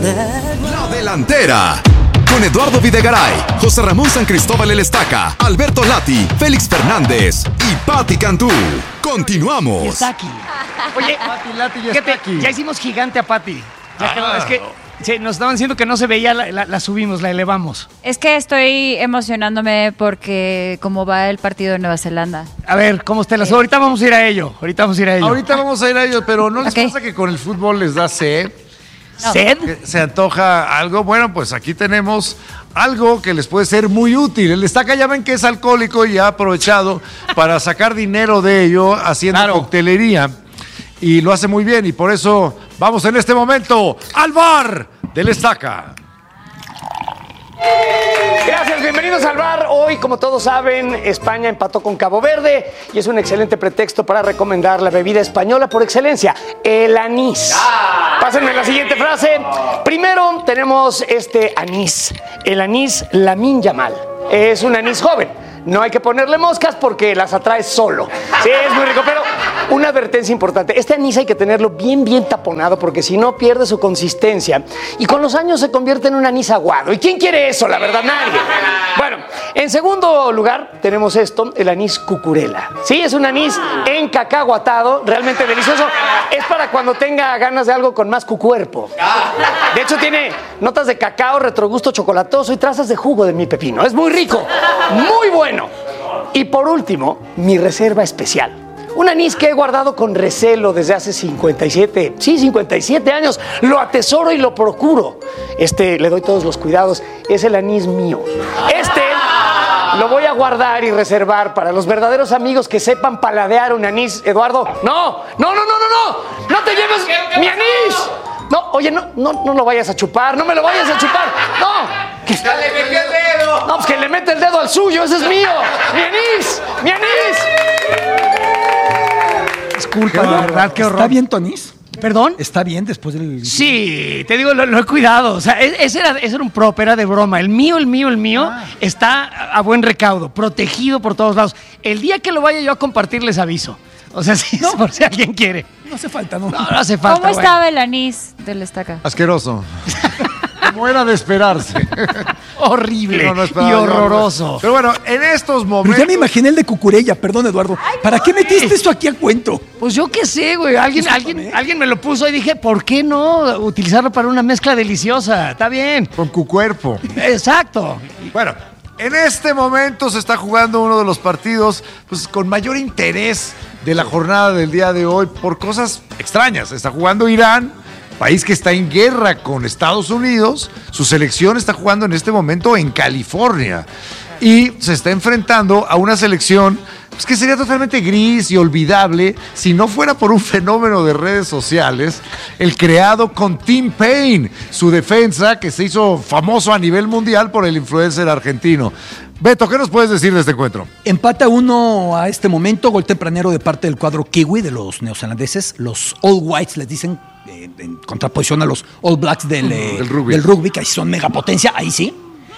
La Delantera. Con Eduardo Videgaray, José Ramón San Cristóbal El Estaca, Alberto Lati, Félix Fernández y Pati Cantú. Continuamos. Y está aquí. Oye, Pati Lati ya está aquí. Ya hicimos gigante a Pati. Es que sí, nos estaban diciendo que no se veía, la subimos, la elevamos. Es que estoy emocionándome porque cómo va el partido de Nueva Zelanda. A ver, ¿cómo está la Ahorita vamos a ir a ello. Ahorita vamos a ir a ello, pero ¿no les pasa que con el fútbol les da sed? No. ¿Sed? ¿Se antoja algo? Bueno, pues aquí tenemos algo que les puede ser muy útil. El Estaca ya ven que es alcohólico y ha aprovechado para sacar dinero de ello haciendo coctelería. Y lo hace muy bien y por eso vamos en este momento al bar del Estaca. Gracias, bienvenidos al bar. Hoy, como todos saben, España empató con Cabo Verde y es un excelente pretexto para recomendar la bebida española por excelencia, el anís. Pásenme la siguiente frase. Primero tenemos este anís, el anís Lamine Yamal. Es un anís joven. No hay que ponerle moscas porque las atrae solo. Sí, es muy rico, pero una advertencia importante. Este anís hay que tenerlo bien taponado porque si no pierde su consistencia y con los años se convierte en un anís aguado. ¿Y quién quiere eso? La verdad, nadie. Bueno, en segundo lugar tenemos esto, el anís cucurela. Sí, es un anís encacahuatado, realmente delicioso. Es para cuando tenga ganas de algo con más cuerpo. De hecho, tiene notas de cacao, retrogusto chocolatoso y trazas de jugo de mi pepino. Es muy rico, muy bueno. Y por último, mi reserva especial. Un anís que he guardado con recelo desde hace 57 años. Lo atesoro y lo procuro. Le doy todos los cuidados. Es el anís mío. Lo voy a guardar y reservar para los verdaderos amigos que sepan paladear un anís. Eduardo, no te lleves mi anís. No, oye, no lo vayas a chupar, no me lo vayas a chupar. No. ¡Ya le metió el dedo! No, pues que le mete el dedo al suyo, ese es mío. ¡Mi anís! Disculpa, de verdad, qué horror. ¿Está bien tu anís? ¿Perdón? ¿Está bien después del...? Sí, te digo, lo he cuidado. O sea, ese era un prop, era de broma. El mío está a buen recaudo, protegido por todos lados. El día que lo vaya yo a compartir les aviso. O sea, sí, no, por si alguien quiere. No hace falta, ¿no? No hace falta. ¿Cómo estaba el anís del Estaca? Asqueroso. Como era de esperarse. Horrible y horroroso. Pero bueno, en estos momentos... Pero ya me imaginé el de Cucurella, perdón, Eduardo. Ay, ¿Para qué metiste esto aquí a cuento? Pues yo qué sé, güey. Alguien me lo puso y dije, ¿por qué no utilizarlo para una mezcla deliciosa? Está bien. Con cuerpo. Exacto. Bueno, en este momento se está jugando uno de los partidos pues, con mayor interés de la jornada del día de hoy por cosas extrañas. Está jugando Irán, país que está en guerra con Estados Unidos. Su selección está jugando en este momento en California y se está enfrentando a una selección pues, que sería totalmente gris y olvidable si no fuera por un fenómeno de redes sociales, el creado con Tim Payne, su defensa que se hizo famoso a nivel mundial por el influencer argentino. Beto, ¿qué nos puedes decir de este encuentro? Empata 1 a este momento, gol tempranero de parte del cuadro kiwi de los neozelandeses, los All Whites les dicen, en contraposición a los All Blacks del rugby, que ahí son megapotencia, ahí sí.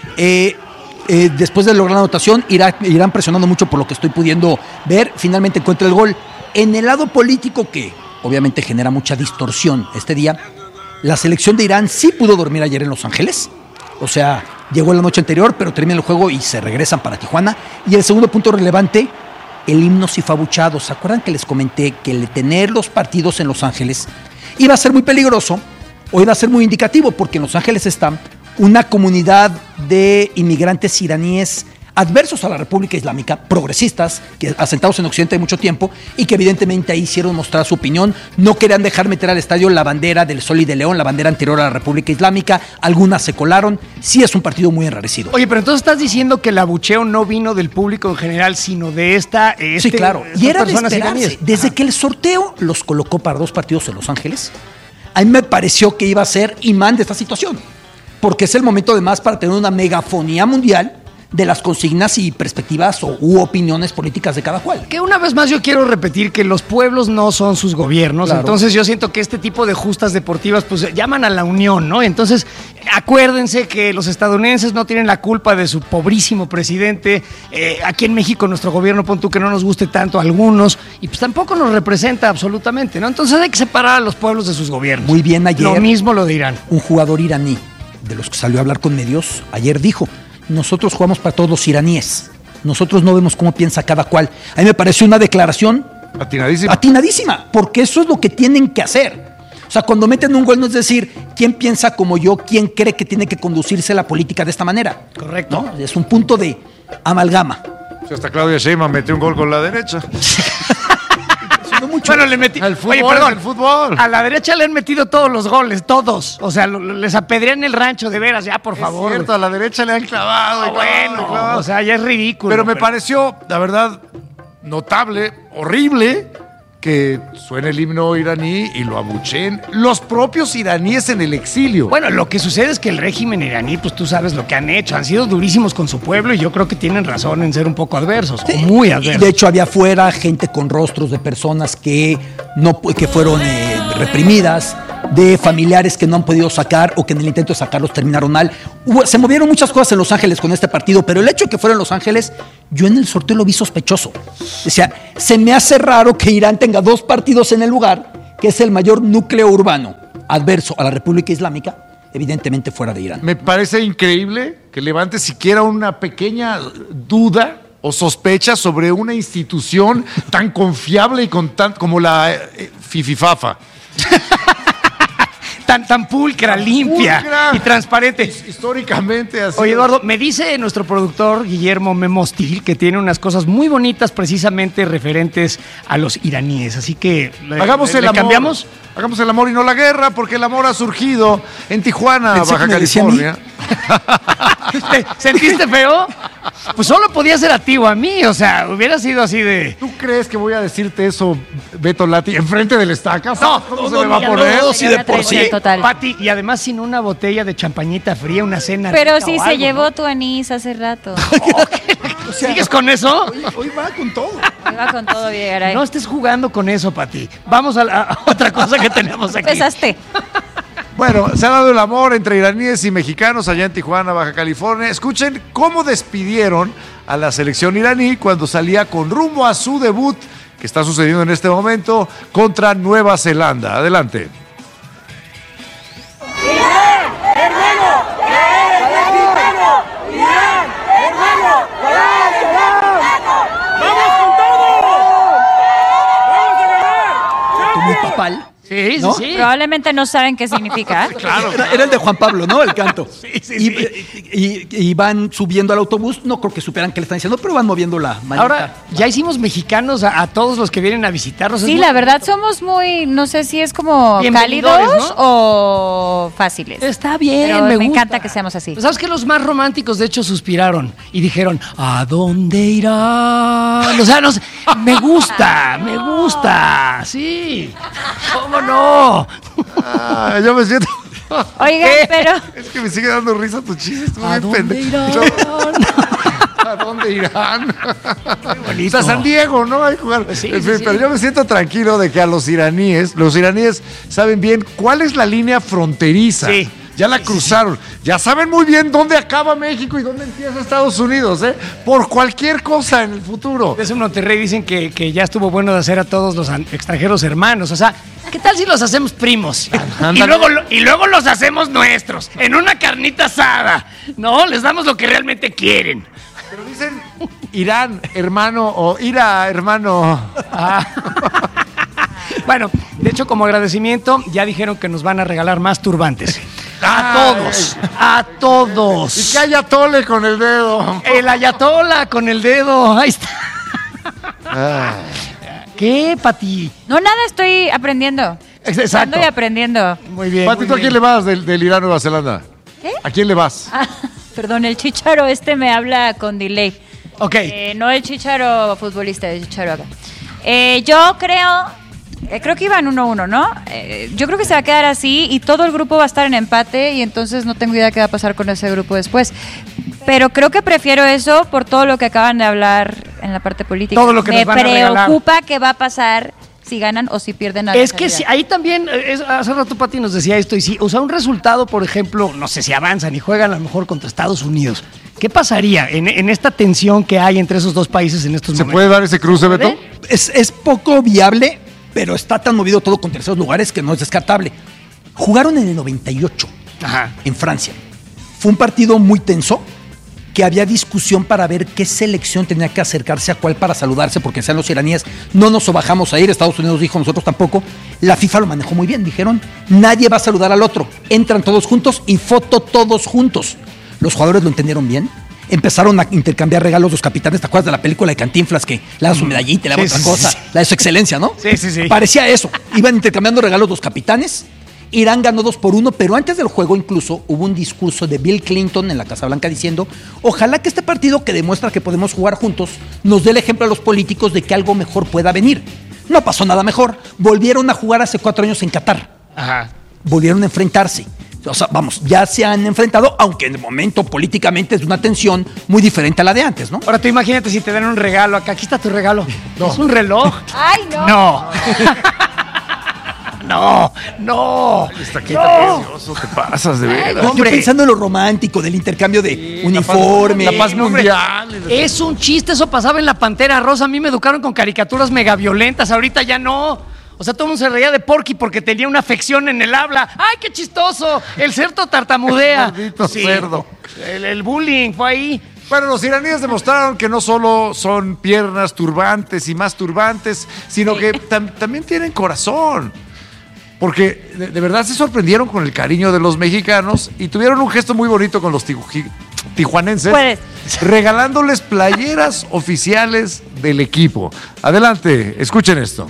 Después de lograr la anotación, irán presionando mucho por lo que estoy pudiendo ver, finalmente encuentra el gol. En el lado político, que obviamente genera mucha distorsión este día, la selección de Irán sí pudo dormir ayer en Los Ángeles, o sea, llegó la noche anterior, pero termina el juego y se regresan para Tijuana. Y el segundo punto relevante, el himno sí fue abuchado. ¿Se acuerdan que les comenté que el tener los partidos en Los Ángeles iba a ser muy peligroso o iba a ser muy indicativo? Porque en Los Ángeles está una comunidad de inmigrantes iraníes adversos a la República Islámica, progresistas, que asentados en Occidente hay mucho tiempo y que evidentemente ahí hicieron mostrar su opinión. No querían dejar meter al estadio la bandera del Sol y de León, la bandera anterior a la República Islámica. Algunas se colaron. Sí es un partido muy enrarecido. Oye, pero entonces estás diciendo que el abucheo no vino del público en general, sino de sí, claro. Y era de esperarse. Iraníes. Desde que el sorteo los colocó para 2 partidos en Los Ángeles, a mí me pareció que iba a ser imán de esta situación. Porque es el momento además para tener una megafonía mundial de las consignas y perspectivas u opiniones políticas de cada cual. Que una vez más yo quiero repetir que los pueblos no son sus gobiernos, Claro. Entonces yo siento que este tipo de justas deportivas pues llaman a la unión, ¿no? Entonces acuérdense que los estadounidenses no tienen la culpa de su pobrísimo presidente, aquí en México nuestro gobierno, pon tú que no nos guste tanto a algunos, y pues tampoco nos representa absolutamente, ¿no? Entonces hay que separar a los pueblos de sus gobiernos. Muy bien, ayer Lo mismo lo dirán. un jugador iraní, de los que salió a hablar con medios, ayer dijo, nosotros jugamos para todos los iraníes, nosotros no vemos cómo piensa cada cual. A mí me pareció una declaración atinadísima, porque eso es lo que tienen que hacer. O sea, cuando meten un gol no es decir, ¿quién piensa como yo? ¿Quién cree que tiene que conducirse la política de esta manera? Correcto. ¿No? Es un punto de amalgama. Sí, hasta Claudia Sheinbaum metió un gol con la derecha. Bueno, le metí. El fútbol, Oye, perdón, el fútbol. A la derecha le han metido todos los goles, todos. O sea, les apedrean el rancho, de veras, ya, por favor. Es cierto, a la derecha le han clavado. y clavado, y Bueno, clavado. o sea, ya es ridículo. Pero me pareció, la verdad, notable, horrible, que suene el himno iraní y lo abucheen los propios iraníes en el exilio. Bueno, lo que sucede es que el régimen iraní, pues tú sabes lo que han hecho. Han sido durísimos con su pueblo y yo creo que tienen razón en ser un poco adversos, o muy Y adversos. de hecho había afuera gente con rostros de personas que fueron reprimidas, de familiares que no han podido sacar o que en el intento de sacarlos terminaron mal. Se movieron muchas cosas en Los Ángeles con este partido, pero el hecho de que fuera en Los Ángeles, yo en el sorteo lo vi sospechoso. O sea, se me hace raro que Irán tenga 2 partidos en el lugar, que es el mayor núcleo urbano adverso a la República Islámica, evidentemente fuera de Irán. Me parece increíble que levante siquiera una pequeña duda o sospecha sobre una institución tan confiable y como la Fififafa. Tan pulcra, limpia Pulcra. y transparente. Históricamente así. Oye, Eduardo, me dice nuestro productor Guillermo Memostil que tiene unas cosas muy bonitas precisamente referentes a los iraníes. Así que, Hagamos el ¿le amor. cambiamos? Hagamos el amor y no la guerra, porque el amor ha surgido en Tijuana, Pensé Baja que me decía a mí. California. ¿Te sentiste feo? Pues solo podía ser a ti o a mí, o sea, hubiera sido así de... ¿Tú crees que voy a decirte eso, Beto Lati, enfrente del Estaca? No, ¿Cómo no, se me va a no, poner? no, sí, de por sí. Total. Pati, y además sin una botella de champañita fría, una cena Pero rica sí o se algo, llevó ¿no? tu anís hace rato. ¿Sigues con eso? Hoy va con todo. Iba con todo, Videgaray. No estés jugando con eso, Pati. Vamos a otra cosa que tenemos aquí. Empezaste. Bueno, se ha dado el amor entre iraníes y mexicanos allá en Tijuana, Baja California. Escuchen cómo despidieron a la selección iraní cuando salía con rumbo a su debut, que está sucediendo en este momento, contra Nueva Zelanda. Adelante. Muy papal. Sí, ¿No? sí. Probablemente no saben qué significa. Claro. Era el de Juan Pablo, ¿no? El canto. sí. Y van subiendo al autobús, no creo que supieran qué le están diciendo, pero van moviendo la manita. Ahora, ya hicimos mexicanos a todos los que vienen a visitarnos. Sí, la verdad somos muy, no sé si es como Bienvenidores, cálidos ¿no? o fáciles. Está bien, Pero me me gusta. encanta que seamos así. Pues, ¿sabes qué? Los más románticos, de hecho, suspiraron y dijeron, ¿a dónde irán? O sea, no sé, me gusta, sí. ¿Cómo no? Ah, yo me siento... Oigan, ¿Qué? pero Es que me sigue dando risa tu chiste. Estuvo ¿A bien dónde pendejo. irán? ¿A dónde irán? bonito. O sea, San Diego, ¿no? Hay que jugar. Sí, En fin, sí, pero sí. yo me siento tranquilo de que a los iraníes saben bien cuál es la línea fronteriza. Sí. Ya la cruzaron. Ya saben muy bien dónde acaba México y dónde empieza Estados Unidos, ¿eh? Por cualquier cosa en el futuro. Desde Monterrey dicen que ya estuvo bueno de hacer a todos los extranjeros hermanos. O sea, ¿qué tal si los hacemos primos? Ándale. y luego los hacemos nuestros, en una carnita asada. No, les damos lo que realmente quieren. Pero dicen Irán, hermano, o Ira, hermano. Bueno, de hecho, como agradecimiento, ya dijeron que nos van a regalar más turbantes. A todos. Y que haya tole con el dedo. El ayatola con el dedo. Ahí está. ¿Qué, Pati? no nada, estoy aprendiendo. Exacto. Estoy aprendiendo. Muy bien. Pati, muy ¿tú a bien. quién le vas del Irán Nueva Zelanda? ¿Qué? ¿A quién le vas? Ah, perdón, el chícharo me habla con delay. Ok. No el chícharo futbolista, el chícharo acá. Yo creo Creo que iban 1-1, ¿no? Yo creo que se va a quedar así y todo el grupo va a estar en empate y entonces no tengo idea qué va a pasar con ese grupo después. Pero creo que prefiero eso por todo lo que acaban de hablar en la parte política. Todo lo que nos van a regalar. Me preocupa qué va a pasar si ganan o si pierden a la Es que calidad. sí, ahí también, hace rato Pati nos decía esto, y si un resultado, por ejemplo, no sé si avanzan y juegan a lo mejor contra Estados Unidos, ¿qué pasaría en esta tensión que hay entre esos dos países en estos ¿Se momentos? puede dar ese cruce, Beto? Es poco viable, pero está tan movido todo con terceros lugares que no es descartable. Jugaron en el 98 Ajá. en Francia. Fue un partido muy tenso, que había discusión para ver qué selección tenía que acercarse a cuál para saludarse, porque sean los iraníes, no nos sobajamos a ir, Estados Unidos dijo, nosotros tampoco. La FIFA lo manejó muy bien, dijeron, nadie va a saludar al otro, entran todos juntos y foto todos juntos. Los jugadores lo entendieron bien, empezaron a intercambiar regalos los capitanes. ¿Te acuerdas de la película de Cantinflas que le da su medallita y le da otra cosa? La de su excelencia, ¿no? Sí. Parecía eso, iban intercambiando regalos los capitanes. Irán ganó 2-1, pero antes del juego incluso hubo un discurso de Bill Clinton en la Casa Blanca diciendo: ojalá que este partido, que demuestra que podemos jugar juntos, nos dé el ejemplo a los políticos de que algo mejor pueda venir. No pasó nada mejor. Volvieron a jugar hace 4 años en Qatar. Ajá. Volvieron a enfrentarse. O sea, vamos, ya se han enfrentado, aunque en el momento políticamente es de una tensión muy diferente a la de antes, ¿no? Ahora tú imagínate si te dan un regalo acá. Aquí está tu regalo. No. ¿Es un reloj? ¡Ay, no! No. No. Esta quita precioso, te pasas de veras. Yo hombre. pensando en lo romántico del intercambio de uniforme. La paz Hombre, mundial. es un chiste, eso pasaba en la Pantera Rosa. A mí me educaron con caricaturas mega violentas, ahorita ya no. O sea, todo el mundo se reía de Porky porque tenía una afección en el habla. ¡Ay, qué chistoso! El cerdo tartamudea. Maldito cerdo. El bullying fue ahí. Bueno, los iraníes demostraron que no solo son piernas turbantes y más turbantes, sino que también tienen corazón. Porque de verdad se sorprendieron con el cariño de los mexicanos y tuvieron un gesto muy bonito con los tijuanenses, Puedes. regalándoles playeras oficiales del equipo. Adelante, escuchen esto.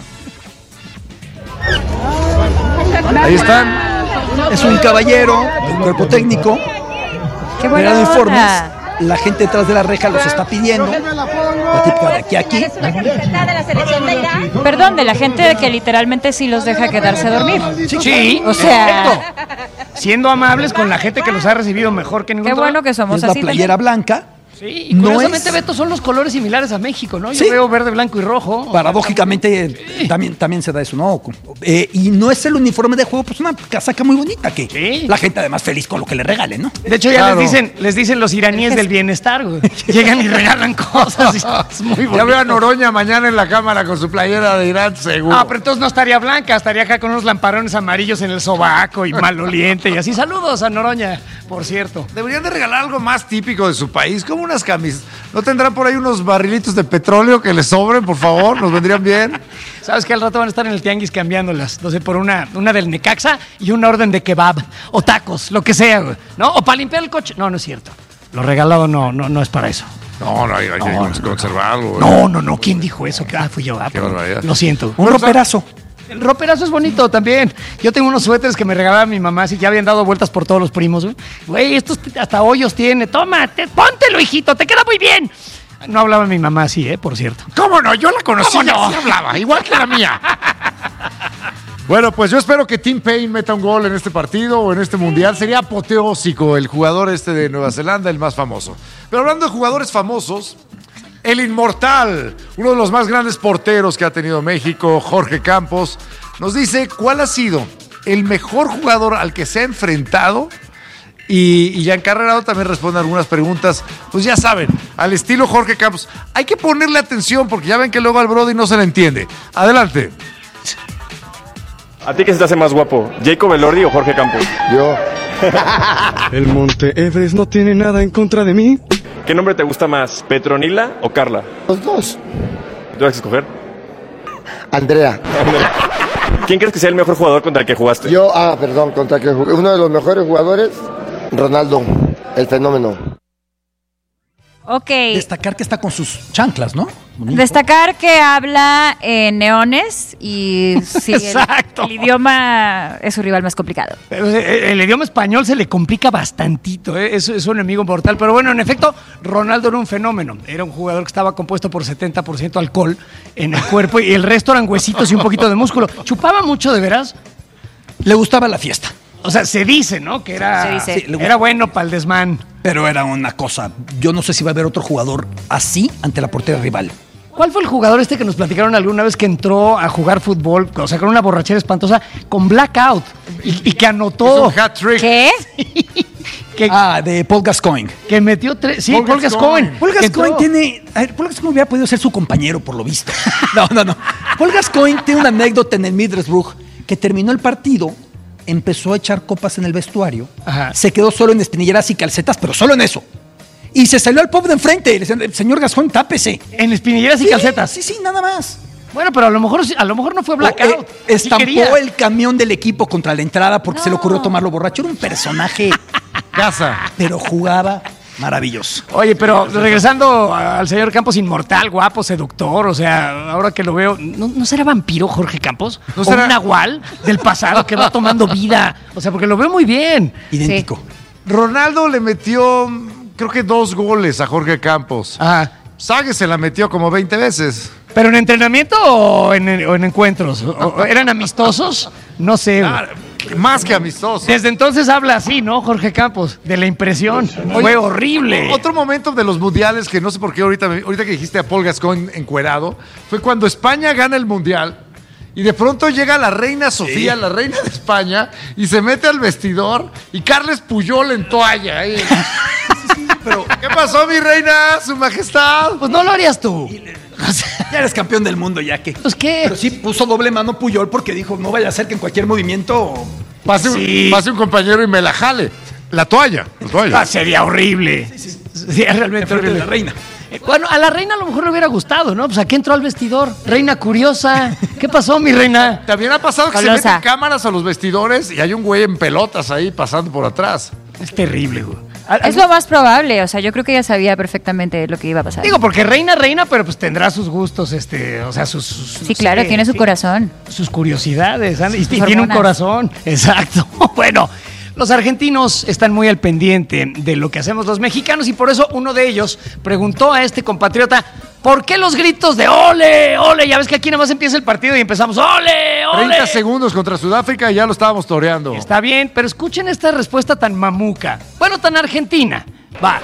Ahí están. Es un caballero del cuerpo técnico. ¡Qué buena Mirando onda! informes. La gente detrás de la reja los está pidiendo. La típica de aquí a aquí. ¿Eres una camiseta de la selección de Irán? Perdón, de la gente que literalmente sí los deja quedarse a dormir. Sí, O sea, perfecto. Siendo amables con la gente que los ha recibido mejor que ningún qué otro. bueno que somos Es la así. playera blanca. Sí, y No curiosamente, es- Beto, son los colores similares a México, ¿no? Yo Sí. veo verde, blanco y rojo. Paradójicamente también se da eso, ¿no? Y no es el uniforme de juego, pues una casaca muy bonita que Sí. la gente además feliz con lo que le regalen, ¿no? De hecho, ya Claro. les dicen los iraníes del bienestar, güey. Llegan y regalan cosas. Es muy bonito. Ya veo a Noroña mañana en la cámara con su playera de Irán, seguro. Ah, pero entonces no estaría blanca, estaría acá con unos lamparones amarillos en el sobaco y maloliente y así. Saludos a Noroña, por cierto. Deberían de regalar algo más típico de su país, como unas camisas. ¿No tendrán por ahí unos barrilitos de petróleo que les sobren, por favor? ¿Nos vendrían bien? ¿Sabes que al rato van a estar en el tianguis cambiándolas? No sé, por una del Necaxa y una orden de kebab o tacos, lo que sea, güey. ¿No? O para limpiar el coche. No, no es cierto. Lo regalado no es para eso. No, hay que conservarlo. güey. No. ¿Quién dijo eso? Fui yo. Qué barbaridad. Lo siento. Un roperazo. El roperazo es bonito también. Yo tengo unos suéteres que me regalaba mi mamá, así que ya habían dado vueltas por todos los primos, güey. Güey, estos hasta hoyos tiene. Toma, póntelo, hijito, te queda muy bien. No hablaba mi mamá así, por cierto. ¿Cómo no? Yo la conocí. ¿Cómo no? Sí hablaba, igual que la mía. Bueno, pues yo espero que Tim Payne meta un gol en este partido o en este mundial. Sería apoteósico el jugador de Nueva Zelanda, el más famoso. Pero hablando de jugadores famosos, el inmortal, uno de los más grandes porteros que ha tenido México, Jorge Campos, nos dice cuál ha sido el mejor jugador al que se ha enfrentado. Y ya encarrerado también responde algunas preguntas, pues ya saben, al estilo Jorge Campos. Hay que ponerle atención porque ya ven que luego al Brody no se le entiende. Adelante. ¿A ti qué se te hace más guapo, Jacob Elordi o Jorge Campos? Yo. El Monte Everest no tiene nada en contra de mí. ¿Qué nombre te gusta más, Petronila o Carla? Los dos. ¿Tú vas a escoger? Andrea. ¿Quién crees que sea el mejor jugador contra el que jugaste? Yo, perdón, contra que jugué. Uno de los mejores jugadores, Ronaldo, el fenómeno. Ok. Destacar que está con sus chanclas, ¿no? Bonito. Destacar que habla en neones y sí, Exacto. el idioma es su rival más complicado. Pero el idioma español se le complica bastantito, ¿eh? Es un enemigo mortal. Pero bueno, en efecto, Ronaldo era un fenómeno. Era un jugador que estaba compuesto por 70% alcohol en el cuerpo y el resto eran huesitos y un poquito de músculo. ¿Chupaba mucho, de veras? Le gustaba la fiesta. O sea, se dice, ¿no? Que era, Se dice. Sí, era bueno para el desmán. Pero era una cosa. Yo no sé si va a haber otro jugador así ante la portería rival. ¿Cuál fue el jugador que nos platicaron alguna vez que entró a jugar fútbol, o sea, con una borrachera espantosa, con blackout y que anotó? Es un hat-trick. ¿Qué? De Paul Gascoigne. Que metió 3. Sí, Paul Paul Gascoigne. Paul Gascoigne Entró. tiene... A ver, Paul Gascoigne hubiera podido ser su compañero, por lo visto. No. Paul Gascoigne tiene una anécdota en el Middlesbrough que terminó el partido, empezó a echar copas en el vestuario, Ajá. se quedó solo en espinilleras y calcetas, pero solo en eso. Y se salió al pub de enfrente. Le decían, señor Gascoigne, tápese. En espinilleras y Sí, calcetas. Sí, nada más. Bueno, pero a lo mejor no fue blackout. Sí Estampó quería. el camión del equipo contra la entrada porque se le ocurrió tomarlo borracho. Era un personaje, Casa. pero jugaba maravilloso. Oye, pero regresando al señor Campos, inmortal, guapo, seductor, o sea, ahora que lo veo, ¿no será vampiro Jorge Campos? ¿No ¿O será- un nahual del pasado que va tomando vida? O sea, porque lo veo muy bien. Idéntico. Ronaldo le metió, creo que 2 goles a Jorge Campos. Ajá. Sague se la metió como 20 veces. ¿Pero en entrenamiento o en encuentros? ¿O eran amistosos? No sé. güey. Más que amistoso. Desde entonces habla así, ¿no, Jorge Campos? De la impresión. Fue horrible. Otro momento de los mundiales que no sé por qué ahorita que dijiste a Paul Gascoigne encuerado, fue cuando España gana el mundial y de pronto llega la reina Sofía, la reina de España, y se mete al vestidor y Carles Puyol en toalla. Ahí. Pero, ¿qué pasó, mi reina? Su majestad. Pues no lo harías tú. Ya eres campeón del mundo, ya que. Pues qué. Pero sí puso doble mano Puyol porque dijo, no vaya a ser que en cualquier movimiento... Pase un compañero y me la jale. La toalla. Sería horrible. Sería realmente Enfrente de horrible. la reina. Bueno, a la reina a lo mejor le hubiera gustado, ¿no? Pues aquí entró al vestidor. Reina curiosa. ¿Qué pasó, mi reina? También ha pasado que Colosa. se meten cámaras a los vestidores y hay un güey en pelotas ahí pasando por atrás. Es terrible, güey. Es lo más probable, o sea, yo creo que ella sabía perfectamente lo que iba a pasar. Digo, porque reina, pero pues tendrá sus gustos, o sea, sus... Sí, claro, tiene su corazón. Sus curiosidades, y Sus tiene un hormonas. corazón. Exacto. Bueno, los argentinos están muy al pendiente de lo que hacemos los mexicanos y por eso uno de ellos preguntó a este compatriota, ¿por qué los gritos de ole, ole? Ya ves que aquí nada más empieza el partido y empezamos, ole, ole. 30 segundos contra Sudáfrica y ya lo estábamos toreando. Está bien, pero escuchen esta respuesta tan mamuca. Bueno, tan argentina. Va.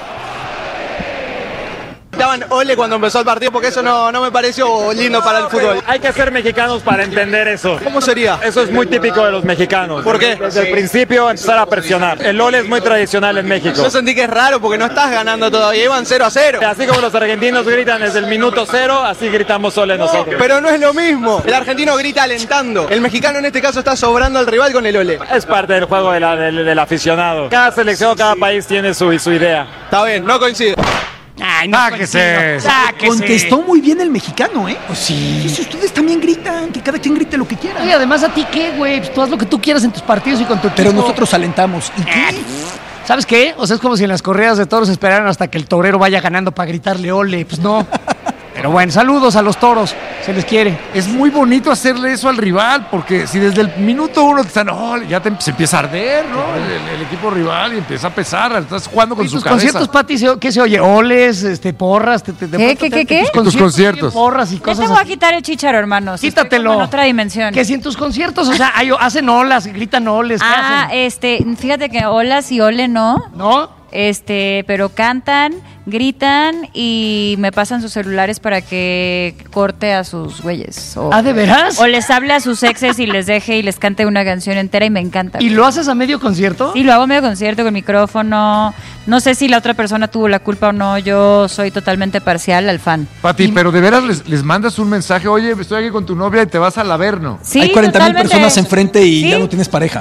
Estaban ole cuando empezó el partido porque eso no me pareció lindo para el fútbol. Hay que ser mexicanos para entender eso. ¿Cómo sería? Eso es muy típico de los mexicanos. ¿Por qué? Desde el principio empezar a presionar. El ole es muy tradicional en México. Yo sentí que es raro porque no estás ganando todavía, iban 0-0. Así como los argentinos gritan desde el minuto 0, así gritamos ole nosotros. Pero no es lo mismo. El argentino grita alentando. El mexicano en este caso está sobrando al rival con el ole. Es parte del juego del aficionado. Cada selección, cada país tiene su idea. Está bien, no coincido. Ay, no Sáquese. coincido. Sáquese. Contestó muy bien el mexicano, ¿eh? Pues sí. Si ustedes también gritan, que cada quien grite lo que quiera. Y además a ti qué, güey, pues tú haz lo que tú quieras en tus partidos y con tu equipo. Pero nosotros alentamos. ¿Y qué? ¿Sabes qué? O sea, es como si en las corridas de toros esperaran hasta que el torero vaya ganando para gritarle ole. Pues no. Pero bueno, saludos a los toros. Se les quiere. Es muy bonito hacerle eso al rival, porque si desde el minuto 1 te están, ya se empieza a arder, ¿no? El equipo rival y empieza a pesar, estás jugando con ¿Y su tus cabeza. conciertos, Pati, qué se oye? ¿Oles, porras? ¿Qué? Tus conciertos. Porras y Ya cosas te voy a así. quitar el chícharo, hermano. Si estoy Quítatelo. como en otra dimensión. Que si en tus conciertos, o sea, hacen olas, gritan oles, ¿qué hacen? Fíjate que olas y ole no. ¿No? Pero cantan, gritan y me pasan sus celulares para que corte a sus güeyes. ¿Ah, de veras? O les hable a sus exes y les deje y les cante una canción entera y me encanta. ¿Y lo haces a medio concierto? Sí, lo hago medio concierto con micrófono. No sé si la otra persona tuvo la culpa o no. Yo soy totalmente parcial al fan. Pati, pero de veras les mandas un mensaje, oye, estoy aquí con tu novia y te vas al Averno. Sí, Hay 40,000 totalmente. personas enfrente y ¿Sí? ya no tienes pareja.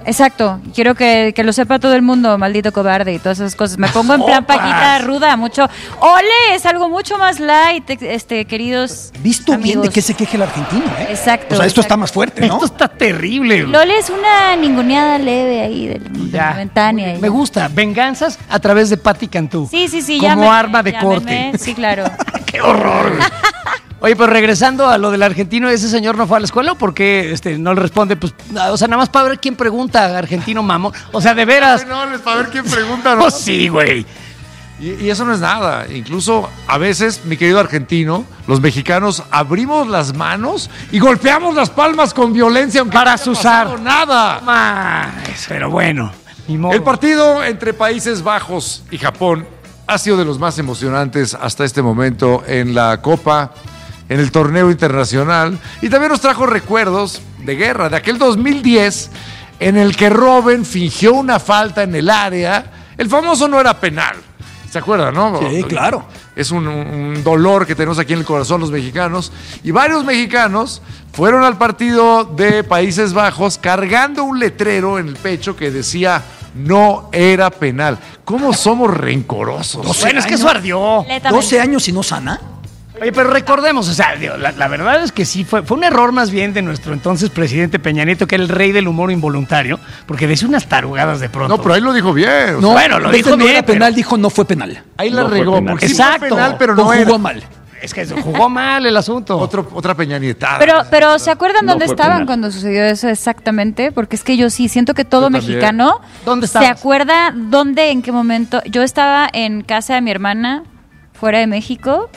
Exacto, quiero que lo sepa todo el mundo, maldito cobarde y todas esas cosas. Me pongo en plan Paquita ruda, mucho. ¡Ole! Es algo mucho más light, queridos Visto amigos. bien de qué se queje el argentino, ¿eh? Exacto. O sea, esto está más fuerte, ¿no? Esto está terrible. Lole es una ninguneada leve ahí, Ya. momentánea. Me gusta. Venganzas a través de Pati Cantú. Sí, Como arma de corte. llámenme. Sí, claro. ¡Qué horror! güey. Oye, pero regresando a lo del argentino, ¿ese señor no fue a la escuela o por qué no le responde? Pues, o sea, nada más para ver quién pregunta, argentino mamón. O sea, de veras. No, es para ver quién pregunta, ¿no? Oh, sí, güey. Y eso no es nada. Incluso a veces, mi querido argentino, los mexicanos abrimos las manos y golpeamos las palmas con violencia aunque Para no haya azuzar. pasado nada. Pero bueno, ni modo. El partido entre Países Bajos y Japón ha sido de los más emocionantes hasta este momento en la Copa, en el torneo internacional, y también nos trajo recuerdos de guerra, de aquel 2010 en el que Robben fingió una falta en el área. El famoso no era penal. ¿Se acuerdan, no? Sí, claro. Es un dolor que tenemos aquí en el corazón los mexicanos. Y varios mexicanos fueron al partido de Países Bajos cargando un letrero en el pecho que decía no era penal. ¿Cómo somos rencorosos? Bueno, es que eso ardió. 12 años y no sana. Oye, pero recordemos, o sea, la verdad es que sí, fue un error más bien de nuestro entonces presidente Peña Nieto, que era el rey del humor involuntario, porque decía unas tarugadas de pronto. No, pero ahí lo dijo bien. No, bueno, lo en vez dijo de no bien, era penal, pero- dijo no fue penal. Ahí la No fue regó. penal. Porque sí Exacto. fue penal, pero O no jugó era. mal. Es que jugó mal el asunto. Otra peñanietada. Pero ¿se acuerdan No dónde fue estaban penal. cuando sucedió eso exactamente? Porque es que yo sí siento que todo Yo también. mexicano ¿Dónde se estabas? acuerda dónde, en qué momento. Yo estaba en casa de mi hermana, fuera de México,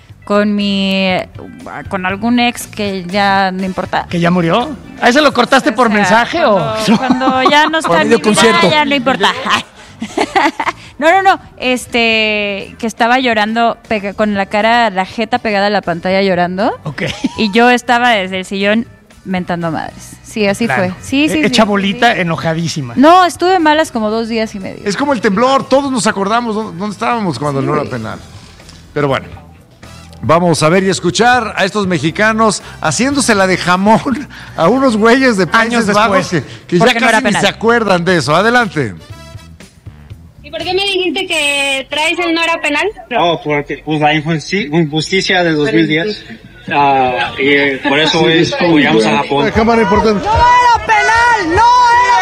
con algún ex que ya no importa. ¿Que ya murió? ¿A ese lo cortaste por O sea, mensaje cuando ya no está Por en mi medio vida, concierto. ya no importa. No, que estaba llorando con la jeta pegada a la pantalla llorando. Ok. Y yo estaba desde el sillón mentando madres. Sí, así Claro. fue. Sí, Hecha sí, bolita, sí. enojadísima. No, estuve malas como 2 días y medio. Es como el temblor, todos nos acordamos dónde estábamos cuando no era penal. Pero bueno, vamos a ver y escuchar a estos mexicanos haciéndosela de jamón a unos güeyes de Años Países Bajos después. que ya Porque no casi era ni penal. se acuerdan de eso. Adelante. ¿Y por qué me dijiste que traes el no era penal? No, porque pues, la injusticia de 2010. Y por eso hoy apoyamos a Japón. Cámara importante. ¡No era penal! ¡No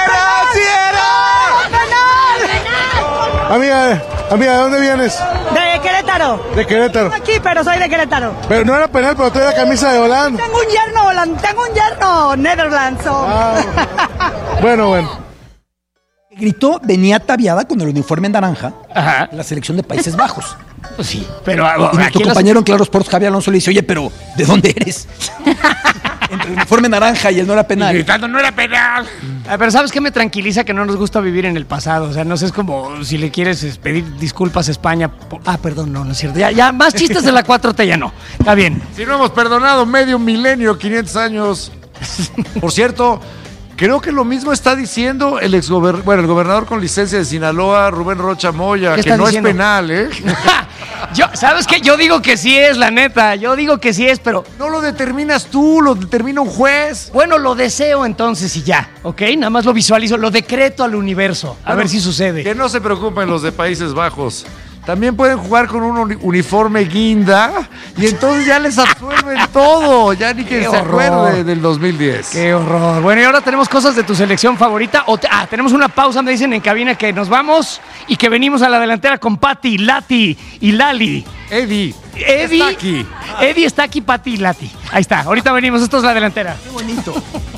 era penal! Amiga, ¿de dónde vienes? De Querétaro. De Querétaro. Aquí, pero soy de Querétaro. Pero no era penal, pero trae la camisa de Holanda. Tengo un yerno, Netherlands. Bueno. Gritó, venía ataviada con el uniforme naranja Ajá. de la selección de Países Bajos. Pues sí, pero Y aquí nuestro en compañero en Claro Sports, Javier Alonso, le dice, oye, pero ¿de dónde eres? Entre el uniforme naranja y el no era Y penal. gritando, no era penal. Pero ¿sabes qué me tranquiliza? Que no nos gusta vivir en el pasado. O sea, no sé, es como si le quieres pedir disculpas a España. Perdón, no es cierto. Ya, más chistes de la 4T ya no. Está bien. Si no hemos perdonado medio milenio, 500 años. Por cierto, creo que lo mismo está diciendo el el gobernador con licencia de Sinaloa, Rubén Rocha Moya, ¿Qué que está no diciendo? es penal, ¿eh? ¿Sabes qué? Yo digo que sí es, la neta. Yo digo que sí es, pero No lo determinas tú, lo determina un juez. bueno, lo deseo entonces y ya, ¿ok? Nada más lo visualizo, lo decreto al universo. A ver si sucede. Que no se preocupen los de Países Bajos. También pueden jugar con un uniforme guinda y entonces ya les absuelven todo. Ya ni que Qué se horror. acuerde del 2010. Qué horror. Bueno, y ahora tenemos cosas de tu selección favorita. Tenemos una pausa, me dicen en cabina que nos vamos y que venimos a la delantera con Pati, Lati y Lali. Eddie Eddie está aquí. Eddie está aquí, Pati y Lati. Ahí está, ahorita venimos, esto es la delantera. Qué bonito.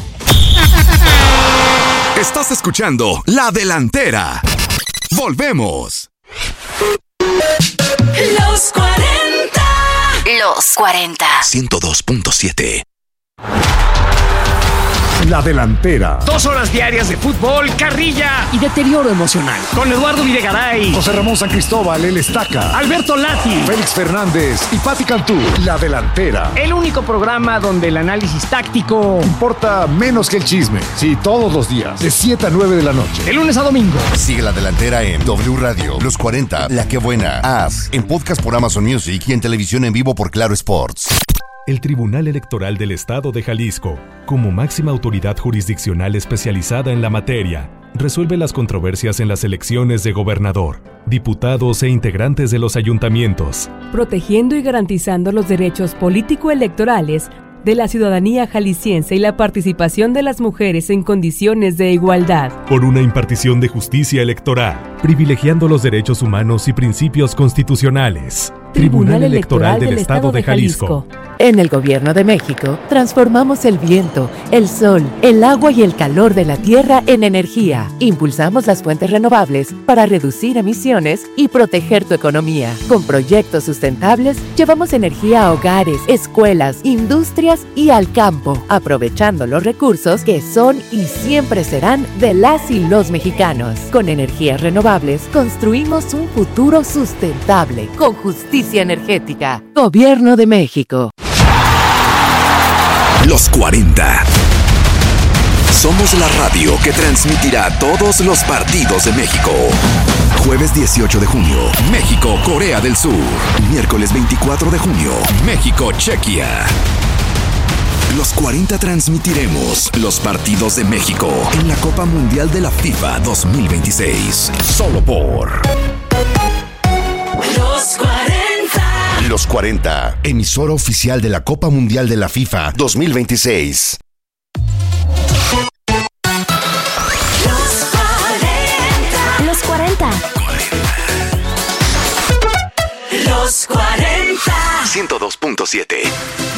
Estás escuchando La Delantera. Volvemos. Los 40. Los 40. 102.7. La Delantera. 2 horas diarias de fútbol, carrilla y deterioro emocional. Con Eduardo Videgaray, José Ramón San Cristóbal, el Estaca. Alberto Lati. Félix Fernández y Pati Cantú. La Delantera. El único programa donde el análisis táctico Importa menos que el chisme. Sí, todos los días. De 7 a 9 de la noche. de lunes a domingo. Sigue La Delantera en W Radio, Los 40, La Que Buena, As, en podcast por Amazon Music y en televisión en vivo por Claro Sports. El Tribunal Electoral del Estado de Jalisco, como máxima autoridad jurisdiccional especializada en la materia, resuelve las controversias en las elecciones de gobernador, diputados e integrantes de los ayuntamientos, protegiendo y garantizando los derechos político-electorales de la ciudadanía jalisciense y la participación de las mujeres en condiciones de igualdad. Por una impartición de justicia electoral, privilegiando los derechos humanos y principios constitucionales. Tribunal Electoral del Estado de Jalisco. En el Gobierno de México, transformamos el viento, el sol, el agua y el calor de la tierra en energía. Impulsamos las fuentes renovables para reducir emisiones y proteger tu economía. Con proyectos sustentables, llevamos energía a hogares, escuelas, industrias y al campo, aprovechando los recursos que son y siempre serán de las y los mexicanos. Con energías renovables, construimos un futuro sustentable, con justicia energética. Gobierno de México. Los 40. Somos la radio que transmitirá todos los partidos de México. Jueves 18 de junio, México, Corea del Sur. Miércoles 24 de junio, México, Chequia. Los 40 transmitiremos los partidos de México en la Copa Mundial de la FIFA 2026. Solo por Los 40. Los 40, emisora oficial de la Copa Mundial de la FIFA 2026. Los 40. Los 40. 102.7.